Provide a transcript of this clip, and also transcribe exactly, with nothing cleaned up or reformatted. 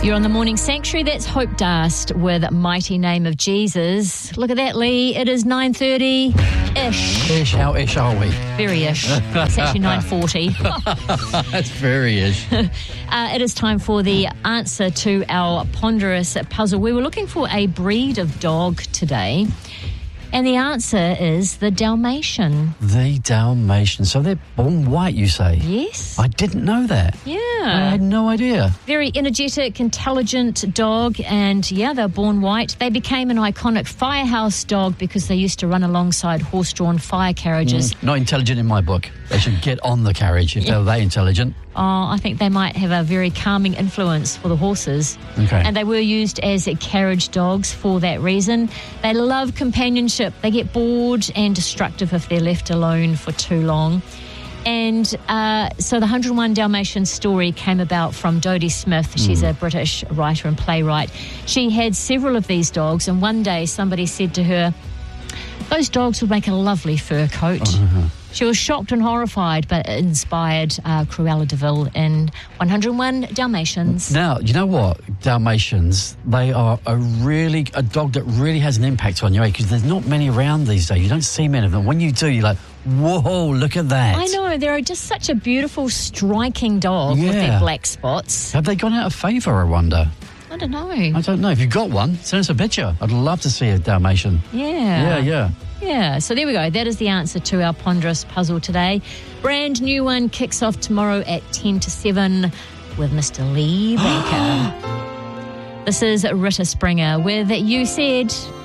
You're on the Morning Sanctuary. That's Hope Dast with Mighty Name of Jesus. Look at that, Lee. It is nine thirty-ish. Ish, how ish are we? Very ish. It's actually nine forty. That's very ish. uh, it is time for the answer to our ponderous puzzle. We were looking for a breed of dog today, and the answer is the Dalmatian. The Dalmatian. So they're born white, you say? Yes. I didn't know that. Yeah. I had no idea. Very energetic, intelligent dog, and yeah, they're born white. They became an iconic firehouse dog because they used to run alongside horse-drawn fire carriages. Mm, not intelligent in my book. They should get on the carriage if Yeah. they're that intelligent. Oh, I think they might have a very calming influence for the horses. Okay. And they were used as carriage dogs for that reason. They love companionship. They get bored and destructive if they're left alone for too long. And uh, so the one hundred and one Dalmatian story came about from Dodie Smith. She's mm. a British writer and playwright. She had several of these dogs, and one day somebody said to her, "Those dogs would make a lovely fur coat." Uh-huh. She was shocked and horrified, but it inspired uh, Cruella de Vil in one hundred and one Dalmatians. Now, you know what? Dalmatians, they are a really, a dog that really has an impact on you, because there's not many around these days. You don't see many of them. When you do, you're like, whoa, look at that. I know, they're just such a beautiful, striking dog Yeah. with their black spots. Have they gone out of favour, I wonder? I don't know. I don't know. If you've got one, send us a picture. I'd love to see a Dalmatian. Yeah. Yeah, yeah. Yeah, so there we go. That is the answer to our ponderous puzzle today. Brand new one kicks off tomorrow at ten to seven with Mister Lee Baker. This is Rita Springer with You Said.